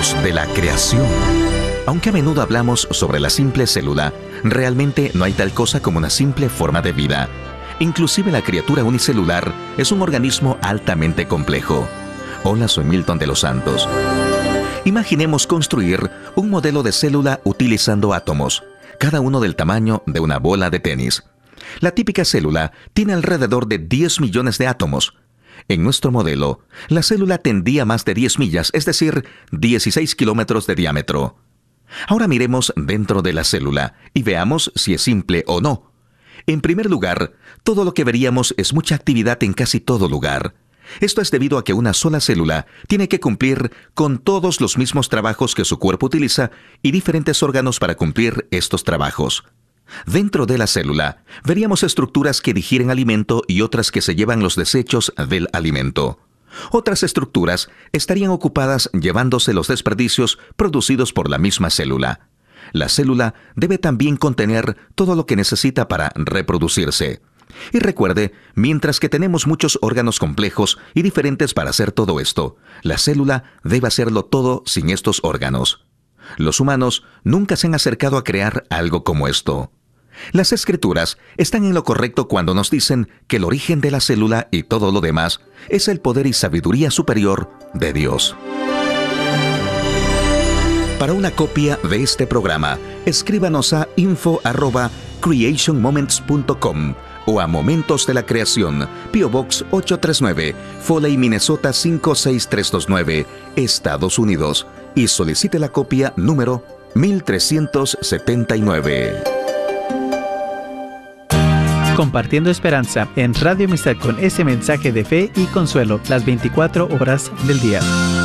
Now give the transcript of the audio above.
Misterios de la creación. Aunque a menudo hablamos sobre la simple célula, realmente no hay tal cosa como una simple forma de vida. Inclusive la criatura unicelular es un organismo altamente complejo. Hola, soy Milton de los Santos. Imaginemos construir un modelo de célula utilizando átomos, cada uno del tamaño de una bola de tenis. La típica célula tiene alrededor de 10 millones de átomos. En nuestro modelo, la célula tendría más de 10 millas, es decir, 16 kilómetros de diámetro. Ahora miremos dentro de la célula y veamos si es simple o no. En primer lugar, todo lo que veríamos es mucha actividad en casi todo lugar. Esto es debido a que una sola célula tiene que cumplir con todos los mismos trabajos que su cuerpo utiliza y diferentes órganos para cumplir estos trabajos. Dentro de la célula, veríamos estructuras que digieren alimento y otras que se llevan los desechos del alimento. Otras estructuras estarían ocupadas llevándose los desperdicios producidos por la misma célula. La célula debe también contener todo lo que necesita para reproducirse. Y recuerde, mientras que tenemos muchos órganos complejos y diferentes para hacer todo esto, la célula debe hacerlo todo sin estos órganos. Los humanos nunca se han acercado a crear algo como esto. Las Escrituras están en lo correcto cuando nos dicen que el origen de la célula y todo lo demás es el poder y sabiduría superior de Dios. Para una copia de este programa, escríbanos a info@creationmoments.com o a Momentos de la Creación, P.O. Box 839, Foley, Minnesota 56329, Estados Unidos, y solicite la copia número 1379. Compartiendo esperanza en Radio Amistad con ese mensaje de fe y consuelo las 24 horas del día.